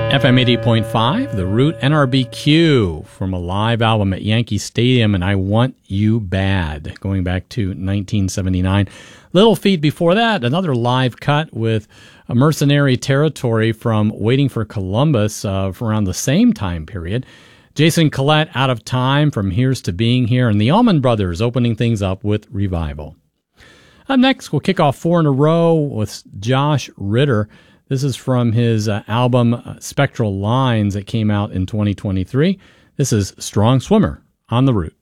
FM 80.5, The Root, NRBQ, from a live album at Yankee Stadium, and I Want You Bad, going back to 1979. Little Feat before that, another live cut with a Mercenary Territory from Waiting for Columbus for around the same time period. Jason Collett, Out of Time, from Here's to Being Here, and the Allman Brothers opening things up with Revival. Up next, we'll kick off 4 in a row with Josh Ritter. This is from his album Spectral Lines that came out in 2023. This is Strong Swimmer on The Root.